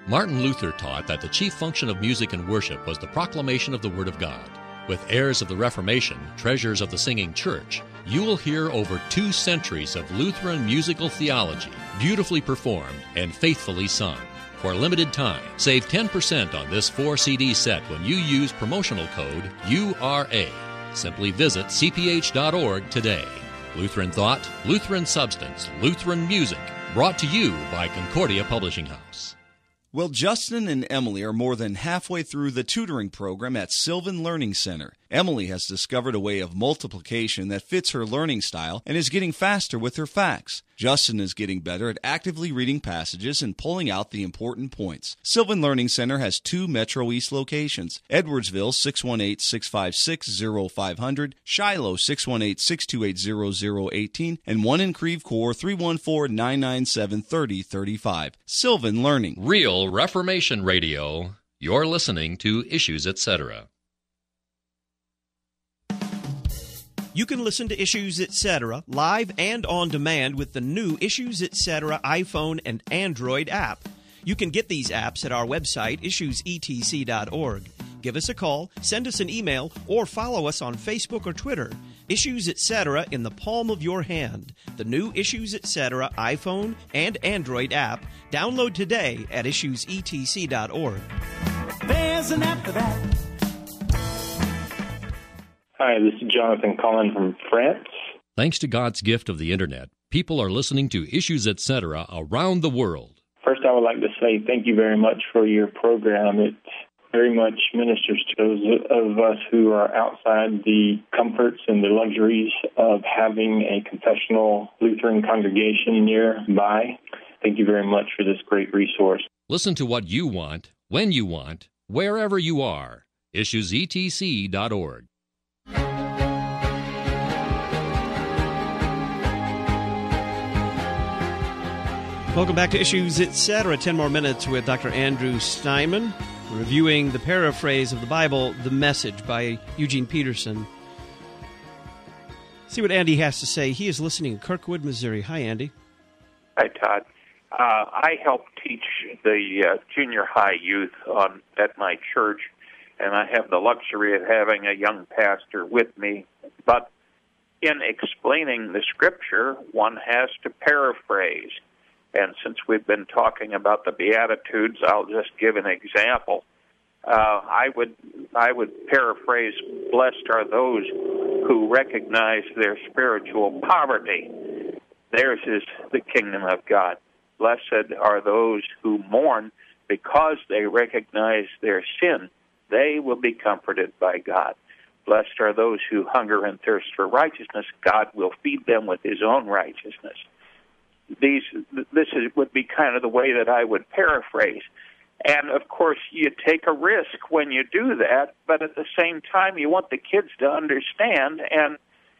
Martin Luther taught that the chief function of music and worship was the proclamation of the Word of God. With heirs of the Reformation, treasures of the singing church, you will hear over 2 centuries of Lutheran musical theology, beautifully performed and faithfully sung. For a limited time, save 10% on this 4-CD set when you use promotional code URA. Simply visit cph.org today. Lutheran Thought, Lutheran Substance, Lutheran Music, brought to you by Concordia Publishing House. Well, Justin and Emily are more than halfway through the tutoring program at Sylvan Learning Center. Emily has discovered a way of multiplication that fits her learning style and is getting faster with her facts. Justin is getting better at actively reading passages and pulling out the important points. Sylvan Learning Center has 2 Metro East locations: Edwardsville 618-656-0500, Shiloh 618-628-0018, and one in Creve Coeur 314-997-3035. Sylvan Learning. Real Reformation Radio. You're listening to Issues, Etc. You can listen to Issues Etc. live and on demand with the new Issues Etc. iPhone and Android app. You can get these apps at our website, issuesetc.org. Give us a call, send us an email, or follow us on Facebook or Twitter. Issues Etc. in the palm of your hand. The new Issues Etc. iPhone and Android app. Download today at issuesetc.org. There's an app for that. Hi, this is Jonathan calling from France. Thanks to God's gift of the Internet, people are listening to Issues Etc. around the world. First, I would like to say thank you very much for your program. It very much ministers to those of us who are outside the comforts and the luxuries of having a confessional Lutheran congregation nearby. Thank you very much for this great resource. Listen to what you want, when you want, wherever you are. IssuesETC.org. Welcome back to Issues Etc. 10 more minutes with Dr. Andrew Steinman, reviewing the paraphrase of the Bible, The Message, by Eugene Peterson. See what Andy has to say. He is listening in Kirkwood, Missouri. Hi, Andy. Hi, Todd. I help teach the junior high youth at my church, and I have the luxury of having a young pastor with me. But in explaining the Scripture, one has to paraphrase. And since we've been talking about the Beatitudes, I'll just give an example. I would paraphrase, "Blessed are those who recognize their spiritual poverty. Theirs is the kingdom of God. Blessed are those who mourn because they recognize their sin. They will be comforted by God. Blessed are those who hunger and thirst for righteousness. God will feed them with his own righteousness." Would be kind of the way that I would paraphrase. And, of course, you take a risk when you do that, but at the same time, you want the kids to understand. And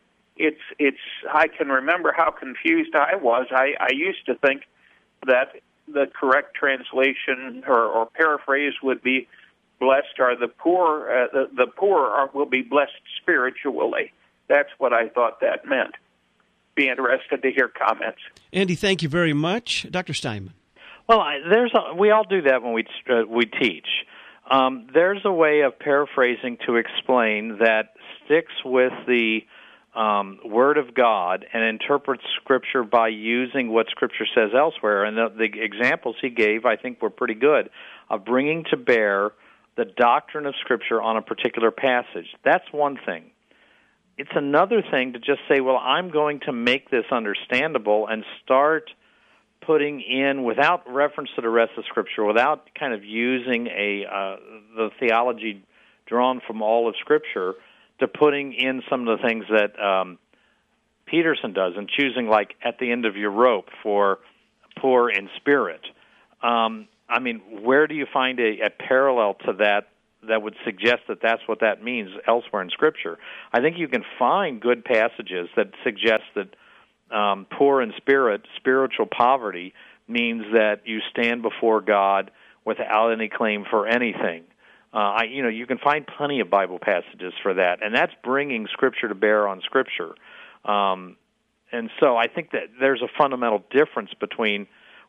I can remember how confused I was. I used to think that the correct translation or paraphrase would be, "Blessed are the poor, the poor will be blessed spiritually." That's what I thought that meant. Be interested to hear comments. Andy, thank you very much. Dr. Steinman. Well, we all do that when we teach. There's a way of paraphrasing to explain that sticks with the Word of God and interprets Scripture by using what Scripture says elsewhere. And the examples he gave, I think, were pretty good, of bringing to bear the doctrine of Scripture on a particular passage. That's one thing. It's another thing to just say, well, I'm going to make this understandable and start putting in, without reference to the rest of Scripture, without kind of using the theology drawn from all of Scripture, to putting in some of the things that Peterson does, and choosing, like, at the end of your rope for poor in spirit. I mean, where do you find a parallel to that would suggest that that's what that means elsewhere in Scripture? I think you can find good passages that suggest that poor in spirit, spiritual poverty, means that you stand before God without any claim for anything. You can find plenty of Bible passages for that, and that's bringing Scripture to bear on Scripture. And so I think that there's a fundamental difference between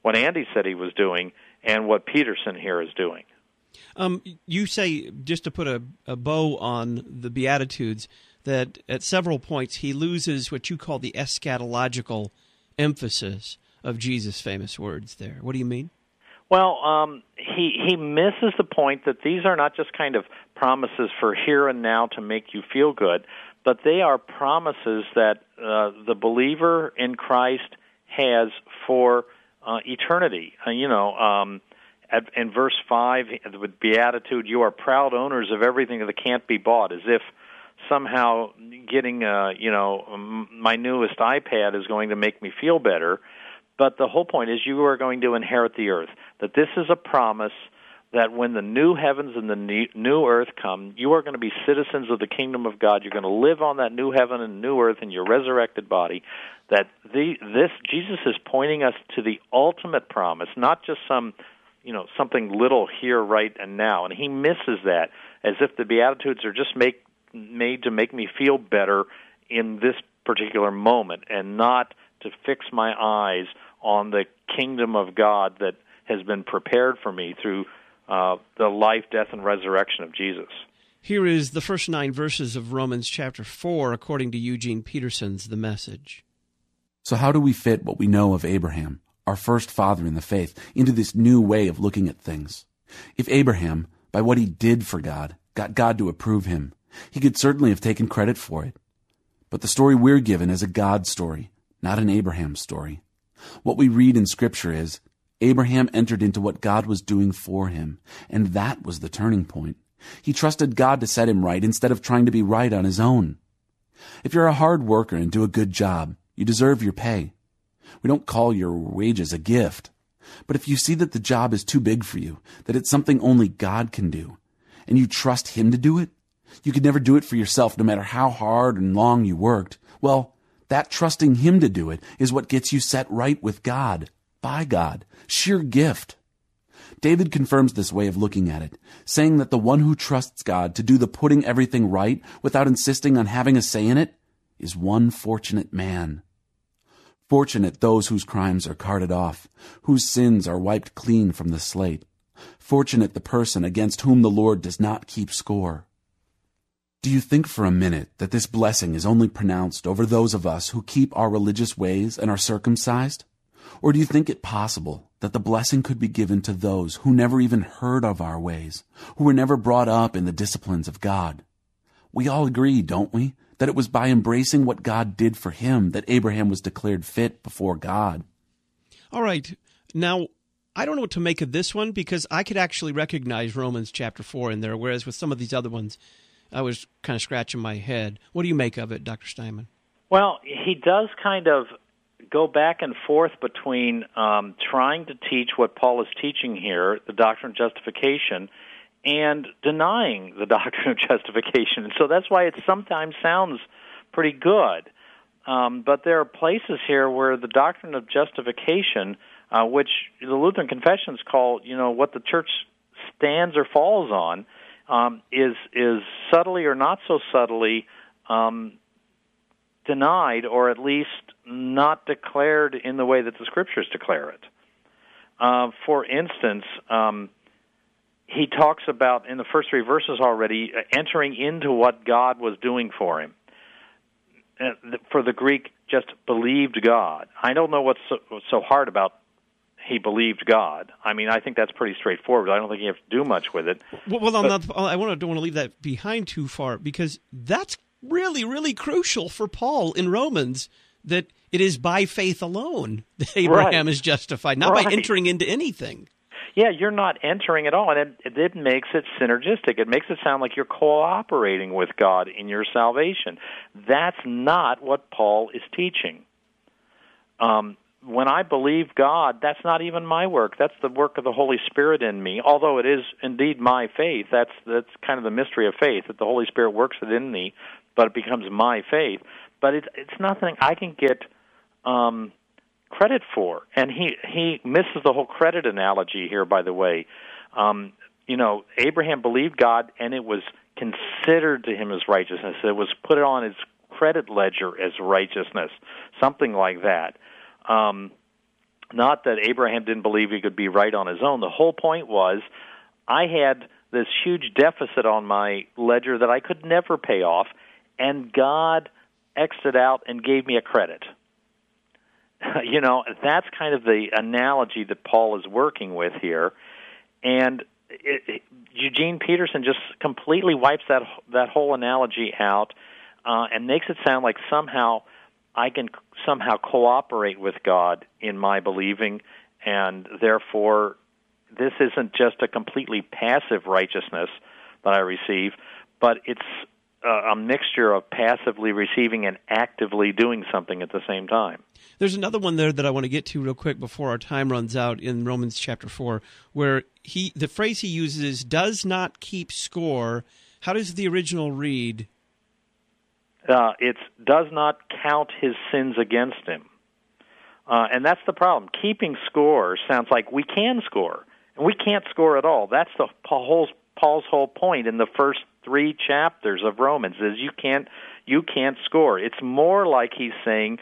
what Andy said he was doing and what Peterson here is doing. You say, just to put a bow on the Beatitudes, that at several points he loses what you call the eschatological emphasis of Jesus' famous words there. What do you mean? Well, he misses the point that these are not just kind of promises for here and now to make you feel good, but they are promises that the believer in Christ has for eternity. In verse 5, the Beatitude, you are proud owners of everything that can't be bought, as if somehow getting, my newest iPad is going to make me feel better. But the whole point is you are going to inherit the earth, that this is a promise that when the new heavens and the new earth come, you are going to be citizens of the kingdom of God. You're going to live on that new heaven and new earth in your resurrected body. That Jesus is pointing us to the ultimate promise, not just something little here, right, and now. And he misses that, as if the Beatitudes are just made to make me feel better in this particular moment, and not to fix my eyes on the kingdom of God that has been prepared for me through the life, death, and resurrection of Jesus. Here is the first 9 verses of Romans chapter 4, according to Eugene Peterson's The Message. So how do we fit what we know of Abraham, our first father in the faith, into this new way of looking at things? If Abraham, by what he did for God, got God to approve him, he could certainly have taken credit for it. But the story we're given is a God story, not an Abraham story. What we read in Scripture is, Abraham entered into what God was doing for him, and that was the turning point. He trusted God to set him right instead of trying to be right on his own. If you're a hard worker and do a good job, you deserve your pay. We don't call your wages a gift. But if you see that the job is too big for you, that it's something only God can do, and you trust Him to do it, you could never do it for yourself no matter how hard and long you worked, well, that trusting Him to do it is what gets you set right with God, by God, sheer gift. David confirms this way of looking at it, saying that the one who trusts God to do the putting everything right without insisting on having a say in it is one fortunate man. Fortunate those whose crimes are carted off, whose sins are wiped clean from the slate. Fortunate the person against whom the Lord does not keep score. Do you think for a minute that this blessing is only pronounced over those of us who keep our religious ways and are circumcised? Or do you think it possible that the blessing could be given to those who never even heard of our ways, who were never brought up in the disciplines of God? We all agree, don't we, that it was by embracing what God did for him that Abraham was declared fit before God. All right. Now, I don't know what to make of this one, because I could actually recognize Romans chapter 4 in there, whereas with some of these other ones, I was kind of scratching my head. What do you make of it, Dr. Steinman? Well, he does kind of go back and forth between trying to teach what Paul is teaching here, the doctrine of justification, and denying the doctrine of justification. And so that's why it sometimes sounds pretty good. But there are places here where the doctrine of justification, which the Lutheran confessions call, what the church stands or falls on, is subtly or not so subtly denied, or at least not declared in the way that the Scriptures declare it. For instance, he talks about, in the first 3 verses already, entering into what God was doing for him. For the Greek, just believed God. I don't know what's so hard about he believed God. I mean, I think that's pretty straightforward. I don't think you have to do much with it. Well, don't want to leave that behind too far, because that's really, really crucial for Paul in Romans, that it is by faith alone that Abraham is justified, not by entering into anything. Yeah, you're not entering at all, and it makes it synergistic. It makes it sound like you're cooperating with God in your salvation. That's not what Paul is teaching. When I believe God, that's not even my work. That's the work of the Holy Spirit in me, although it is indeed my faith. That's kind of the mystery of faith, that the Holy Spirit works it in me, but it becomes my faith. But it's nothing I can get credit for. And he misses the whole credit analogy here, by the way. Abraham believed God, and it was considered to him as righteousness. It was put on his credit ledger as righteousness, something like that. Not that Abraham didn't believe he could be right on his own. The whole point was I had this huge deficit on my ledger that I could never pay off, and God X'd it out and gave me a credit. You know, that's kind of the analogy that Paul is working with here. And Eugene Peterson just completely wipes that whole analogy out and makes it sound like somehow I can somehow cooperate with God in my believing, and therefore this isn't just a completely passive righteousness that I receive, but it's a mixture of passively receiving and actively doing something at the same time. There's another one there that I want to get to real quick before our time runs out in Romans chapter 4, where the phrase he uses, does not keep score. How does the original read? It does not count his sins against him. And that's the problem. Keeping score sounds like we can score, and we can't score at all. That's Paul's whole point in the first 3 chapters of Romans is you can't score. It's more like he's saying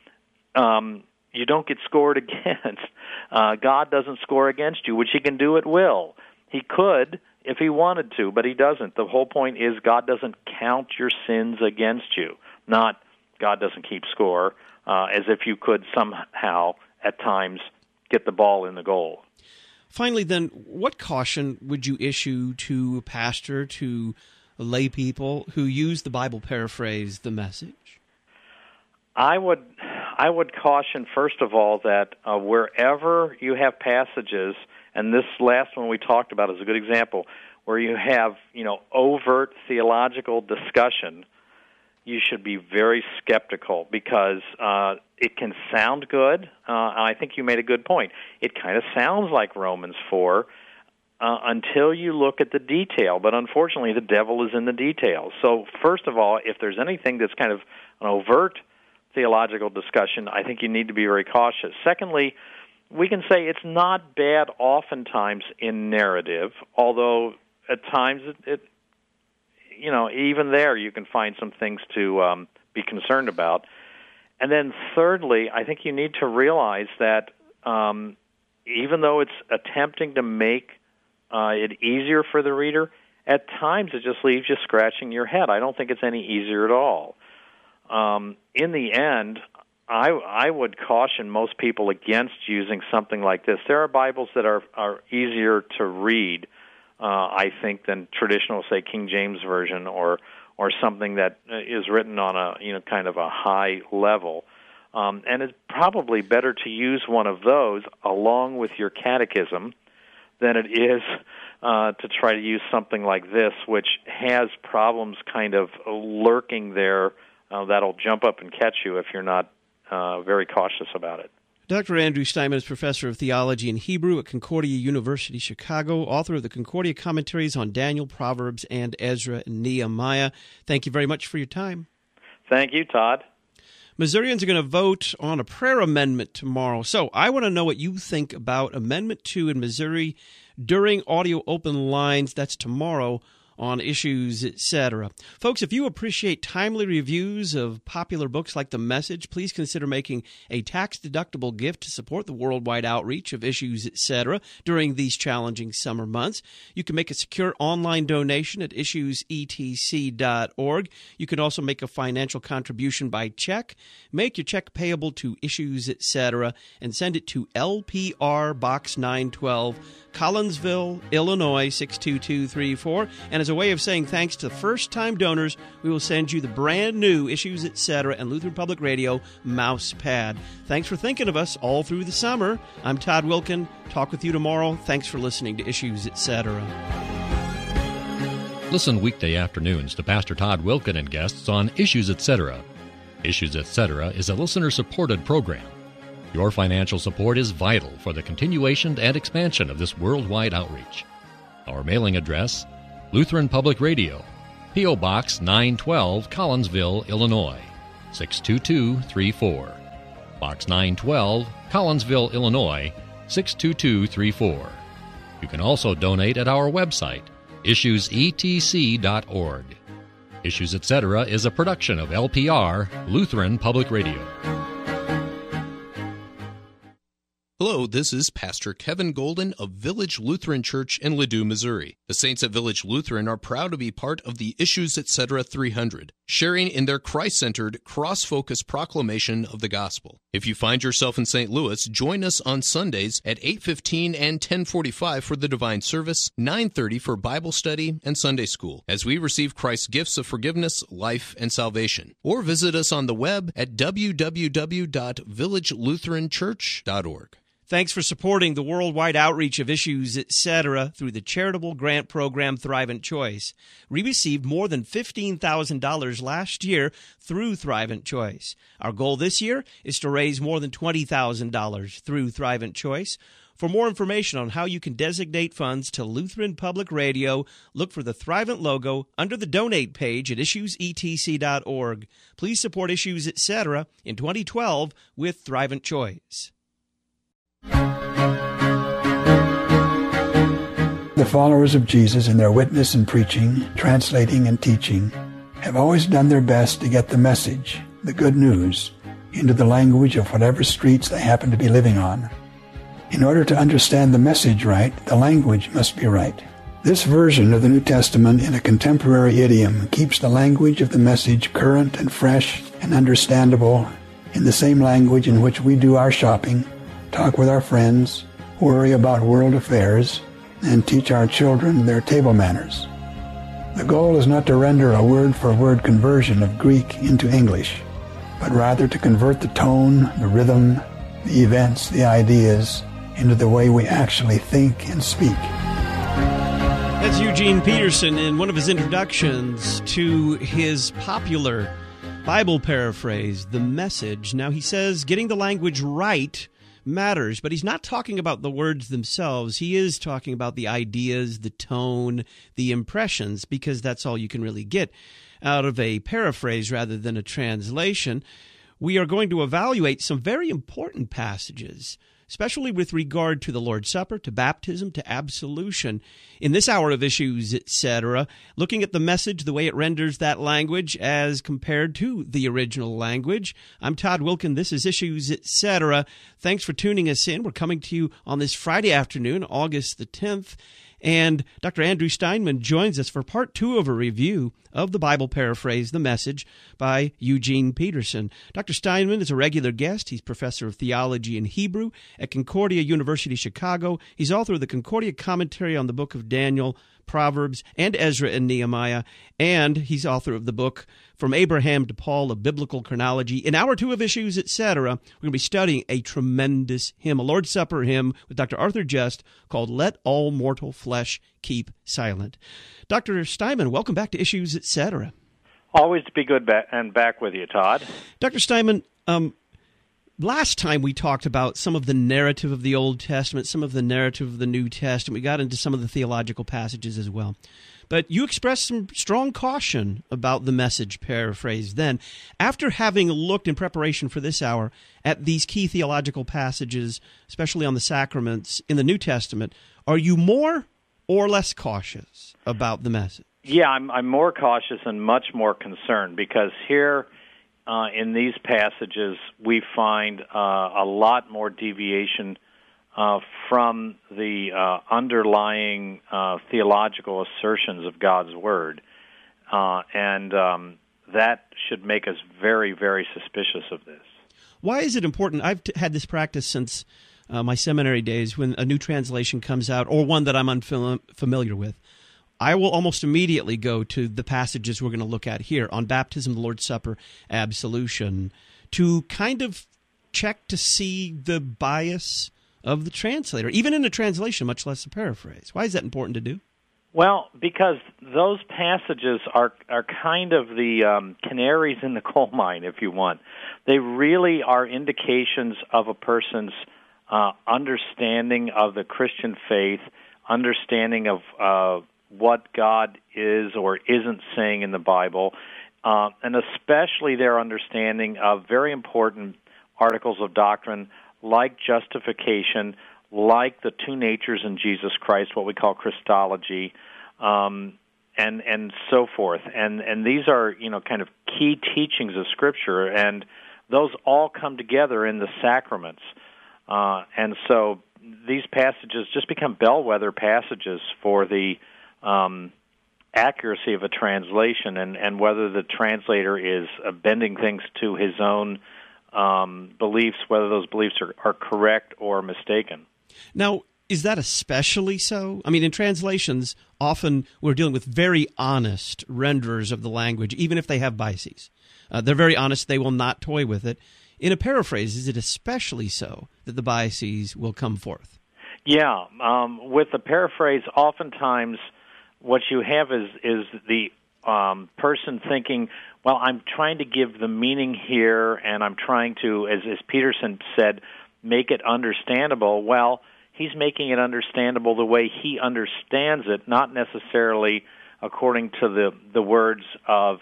you don't get scored against. God doesn't score against you, which he can do at will. He could if he wanted to, but he doesn't. The whole point is God doesn't count your sins against you, not God doesn't keep score, as if you could somehow at times get the ball in the goal. Finally, then, what caution would you issue to a pastor, to lay people who use the Bible paraphrase, The Message? I would caution, first of all, that wherever you have passages, and this last one we talked about is a good example, where you have, overt theological discussion, you should be very skeptical because it can sound good. I think you made a good point. It kind of sounds like Romans 4 until you look at the detail, but unfortunately the devil is in the details. So first of all, if there's anything that's kind of an overt theological discussion, I think you need to be very cautious. Secondly, we can say it's not bad oftentimes in narrative, although at times it even there you can find some things to be concerned about. And then thirdly, I think you need to realize that even though it's attempting to make it easier for the reader, at times it just leaves you scratching your head. I don't think it's any easier at all. In the end, I would caution most people against using something like this. There are Bibles that are easier to read, I think, than traditional, say, King James Version or something that is written on a kind of a high level. And it's probably better to use one of those along with your catechism than it is to try to use something like this, which has problems kind of lurking there that'll jump up and catch you if you're not very cautious about it. Dr. Andrew Steinman is Professor of Theology and Hebrew at Concordia University, Chicago, author of the Concordia Commentaries on Daniel, Proverbs, and Ezra and Nehemiah. Thank you very much for your time. Thank you, Todd. Missourians are going to vote on a prayer amendment tomorrow. So I want to know what you think about Amendment 2 in Missouri during Audio Open Lines. That's tomorrow on Issues, etc. Folks, if you appreciate timely reviews of popular books like The Message, please consider making a tax-deductible gift to support the worldwide outreach of Issues, etc. during these challenging summer months. You can make a secure online donation at issuesetc.org. You can also make a financial contribution by check. Make your check payable to Issues, etc. and send it to LPR Box 912, Collinsville, Illinois 62234. And as a way of saying thanks to first-time donors, we will send you the brand new Issues, etc. and Lutheran Public Radio mouse pad. Thanks for thinking of us all through the summer. I'm Todd Wilkin. Talk with you tomorrow. Thanks for listening to Issues, etc. Listen weekday afternoons to Pastor Todd Wilkin and guests on Issues, etc. Issues, etc. is a listener-supported program. Your financial support is vital for the continuation and expansion of this worldwide outreach. Our mailing address, Lutheran Public Radio, P.O. Box 912, Collinsville, Illinois, 62234. Box 912, Collinsville, Illinois, 62234. You can also donate at our website, issuesetc.org. Issues, etc. is a production of LPR, Lutheran Public Radio. Hello, this is Pastor Kevin Golden of Village Lutheran Church in Ladue, Missouri. The Saints at Village Lutheran are proud to be part of the Issues Etc. 300, sharing in their Christ-centered, cross-focused proclamation of the gospel. If you find yourself in St. Louis, join us on Sundays at 8:15 and 10:45 for the Divine Service, 9:30 for Bible study and Sunday school, as we receive Christ's gifts of forgiveness, life, and salvation. Or visit us on the web at www.villagelutheranchurch.org. Thanks for supporting the worldwide outreach of Issues Etc. through the charitable grant program Thrivent Choice. We received more than $15,000 last year through Thrivent Choice. Our goal this year is to raise more than $20,000 through Thrivent Choice. For more information on how you can designate funds to Lutheran Public Radio, look for the Thrivent logo under the Donate page at issuesetc.org. Please support Issues Etc. in 2012 with Thrivent Choice. The followers of Jesus in their witness and preaching, translating and teaching, have always done their best to get the message, the good news, into the language of whatever streets they happen to be living on. In order to understand the message right, the language must be right. This version of the New Testament in a contemporary idiom keeps the language of the message current and fresh and understandable in the same language in which we do our shopping, talk with our friends, worry about world affairs, and teach our children their table manners. The goal is not to render a word-for-word conversion of Greek into English, but rather to convert the tone, the rhythm, the events, the ideas, into the way we actually think and speak. That's Eugene Peterson in one of his introductions to his popular Bible paraphrase, The Message. Now he says getting the language right matters, but he's not talking about the words themselves. He is talking about the ideas, the tone, the impressions, because that's all you can really get out of a paraphrase rather than a translation. We are going to evaluate some very important passages, especially with regard to the Lord's Supper, to baptism, to absolution. In this hour of Issues, Etc., looking at the message, the way it renders that language as compared to the original language. I'm Todd Wilkin. This is Issues, Etc. Thanks for tuning us in. We're coming to you on this Friday afternoon, August the 10th. And Dr. Andrew Steinman joins us for part 2 of a review of the Bible paraphrase, The Message, by Eugene Peterson. Dr. Steinman is a regular guest. He's professor of theology and Hebrew at Concordia University, Chicago. He's author of the Concordia Commentary on the Book of Daniel, Proverbs, and Ezra and Nehemiah, and he's author of the book From Abraham to Paul, A Biblical Chronology. In hour 2 of Issues, Etc., we're going to be studying a tremendous hymn, a Lord's Supper hymn with Dr. Arthur Just called Let All Mortal Flesh Keep Silent. Dr. Steinman, welcome back to Issues, Etc. Always to be good back with you, Todd. Dr. Steinman, last time we talked about some of the narrative of the Old Testament, some of the narrative of the New Testament. We got into some of the theological passages as well. But you expressed some strong caution about the Message paraphrase then. After having looked in preparation for this hour at these key theological passages, especially on the sacraments in the New Testament, are you more or less cautious about the Message? Yeah, I'm more cautious and much more concerned because here in these passages we find a lot more deviation from the underlying theological assertions of God's Word. And that should make us very, very suspicious of this. Why is it important? I've had this practice since my seminary days. When a new translation comes out, or one that I'm unfamiliar with, I will almost immediately go to the passages we're going to look at here on baptism, the Lord's Supper, absolution, to kind of check to see the bias of the translator, even in a translation, much less a paraphrase. Why is that important to do? Well, because those passages are kind of the canaries in the coal mine, if you want. They really are indications of a person's understanding of the Christian faith, understanding of what God is or isn't saying in the Bible, and especially their understanding of very important articles of doctrine like justification, like the two natures in Jesus Christ, what we call Christology, and so forth. And these are, kind of key teachings of Scripture, and those all come together in the sacraments. And so these passages just become bellwether passages for the accuracy of a translation and whether the translator is bending things to his own beliefs, whether those beliefs are correct or mistaken. Now, is that especially so? I mean, in translations, often we're dealing with very honest renderers of the language, even if they have biases. They're very honest. They will not toy with it. In a paraphrase, is it especially so that the biases will come forth? Yeah. With the paraphrase, oftentimes what you have is the person thinking, well, I'm trying to give the meaning here, and I'm trying to, as Peterson said, make it understandable. Well, he's making it understandable the way he understands it, not necessarily according to the words of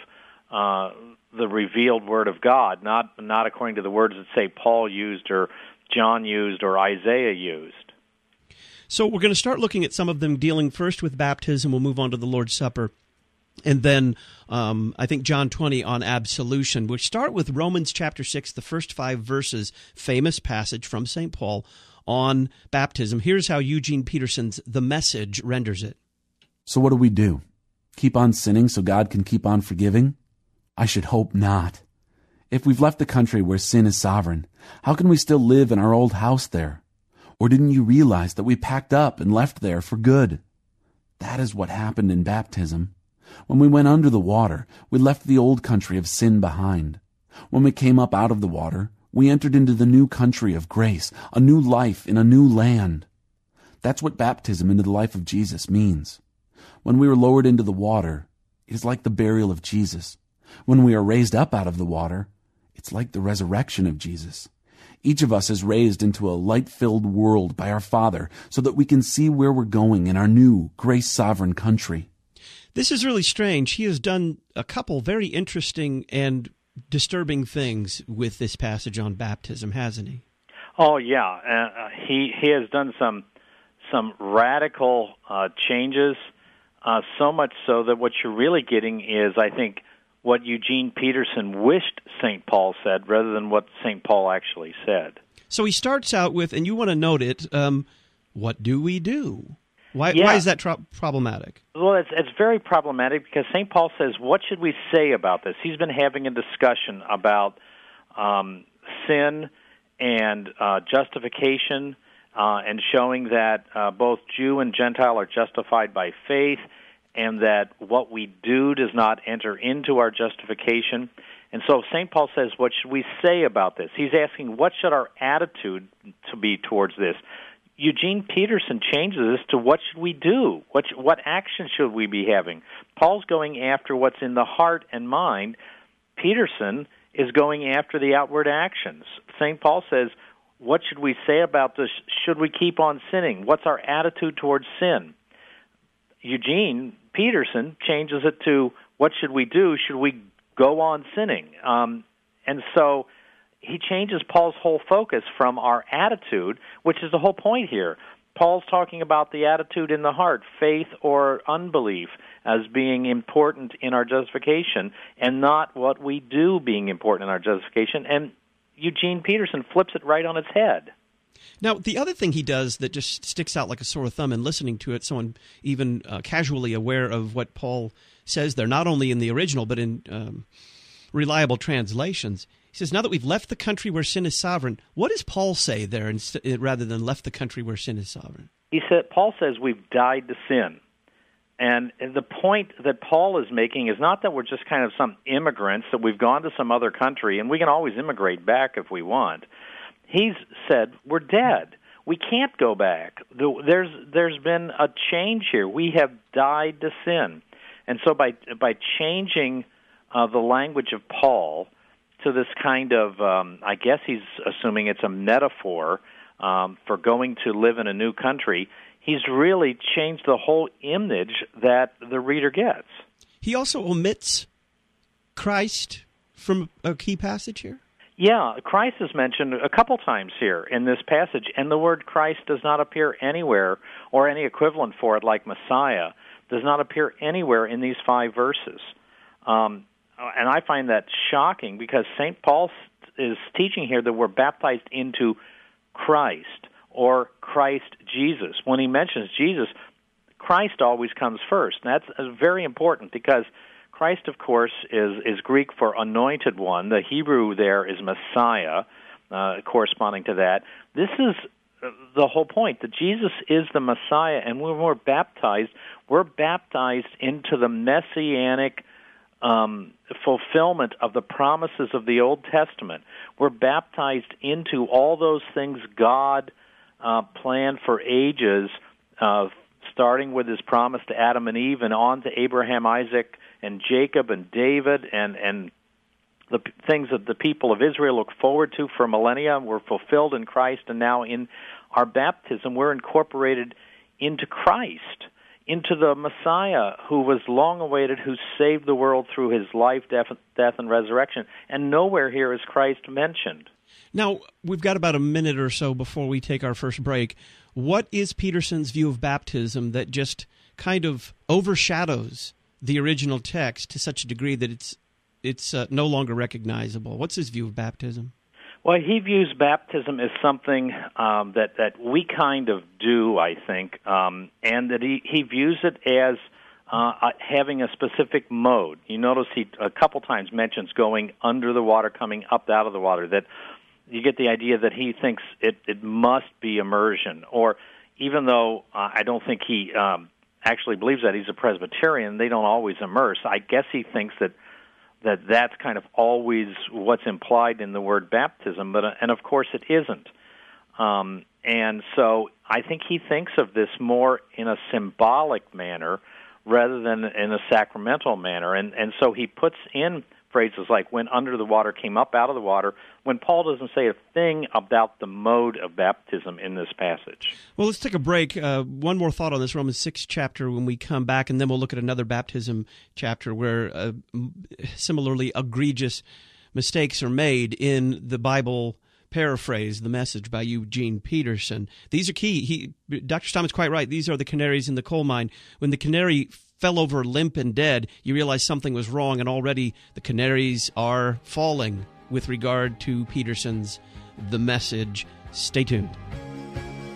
the revealed Word of God, not according to the words that, say, Paul used or John used or Isaiah used. So we're going to start looking at some of them, dealing first with baptism. We'll move on to the Lord's Supper. And then I think John 20 on absolution. We'll start with Romans chapter 6, the first 5 verses, famous passage from St. Paul on baptism. Here's how Eugene Peterson's The Message renders it. So what do we do? Keep on sinning so God can keep on forgiving? I should hope not. If we've left the country where sin is sovereign, how can we still live in our old house there? Or didn't you realize that we packed up and left there for good? That is what happened in baptism. When we went under the water, we left the old country of sin behind. When we came up out of the water, we entered into the new country of grace, a new life in a new land. That's what baptism into the life of Jesus means. When we are lowered into the water, it is like the burial of Jesus. When we are raised up out of the water, it's like the resurrection of Jesus. Each of us is raised into a light-filled world by our Father so that we can see where we're going in our new, grace-sovereign country. This is really strange. He has done a couple very interesting and disturbing things with this passage on baptism, hasn't he? Oh, yeah. He has done some radical changes, so much so that what you're really getting is, I think, what Eugene Peterson wished St. Paul said rather than what St. Paul actually said. So he starts out with, and you want to note it, what do we do? Why is that problematic? Well, it's very problematic because St. Paul says, what should we say about this? He's been having a discussion about sin and justification and showing that both Jew and Gentile are justified by faith, and that what we do does not enter into our justification. And so St. Paul says, what should we say about this? He's asking, what should our attitude to be towards this? Eugene Peterson changes this to what should we do? What action should we be having? Paul's going after what's in the heart and mind. Peterson is going after the outward actions. St. Paul says, what should we say about this? Should we keep on sinning? What's our attitude towards sin? Eugene Peterson changes it to, what should we do? Should we go on sinning? And so he changes Paul's whole focus from our attitude, which is the whole point here. Paul's talking about the attitude in the heart, faith or unbelief, as being important in our justification, and not what we do being important in our justification. And Eugene Peterson flips it right on its head. Now, the other thing he does that just sticks out like a sore thumb in listening to it, someone even casually aware of what Paul says there, not only in the original but in reliable translations, he says, now that we've left the country where sin is sovereign, what does Paul say there rather than left the country where sin is sovereign? Paul says we've died to sin. And the point that Paul is making is not that we're just kind of some immigrants, that we've gone to some other country, and we can always immigrate back if we want. He's said we're dead. We can't go back. There's been a change here. We have died to sin. And so by changing the language of Paul to this kind of, I guess he's assuming it's a metaphor for going to live in a new country, he's really changed the whole image that the reader gets. He also omits Christ from a key passage here? Yeah, Christ is mentioned a couple times here in this passage, and the word Christ does not appear anywhere, or any equivalent for it like Messiah, does not appear anywhere in these 5 verses. And I find that shocking because St. Paul is teaching here that we're baptized into Christ or Christ Jesus. When he mentions Jesus, Christ always comes first. And that's very important because Christ, of course, is Greek for anointed one. The Hebrew there is Messiah, corresponding to that. This is the whole point, that Jesus is the Messiah, and when we're baptized into the messianic fulfillment of the promises of the Old Testament. We're baptized into all those things God planned for ages, starting with his promise to Adam and Eve and on to Abraham, Isaac, and Jacob and David, and the things that the people of Israel look forward to for millennia were fulfilled in Christ, and now in our baptism we're incorporated into Christ, into the Messiah who was long awaited, who saved the world through his life, death, and resurrection. And nowhere here is Christ mentioned. Now, we've got about a minute or so before we take our first break. What is Peterson's view of baptism that just kind of overshadows the original text to such a degree that it's no longer recognizable? What's his view of baptism? Well, he views baptism as something that we kind of do, I think, and that he views it as having a specific mode. You notice he a couple times mentions going under the water, coming up out of the water, that you get the idea that he thinks it must be immersion. Or even though I don't think he actually believes that, he's a Presbyterian, they don't always immerse. I guess he thinks that's kind of always what's implied in the word baptism, and of course it isn't. And so I think he thinks of this more in a symbolic manner rather than in a sacramental manner. And so he puts in phrases like when under the water, came up out of the water, when Paul doesn't say a thing about the mode of baptism in this passage. Well, let's take a break. One more thought on this Romans 6 chapter when we come back, and then we'll look at another baptism chapter where similarly egregious mistakes are made in the Bible paraphrase, The Message by Eugene Peterson. These are key. Dr. Steinman's quite right. These are the canaries in the coal mine. When the canary fell over limp and dead, you realize something was wrong, and already the canaries are falling with regard to Peterson's The Message. Stay tuned.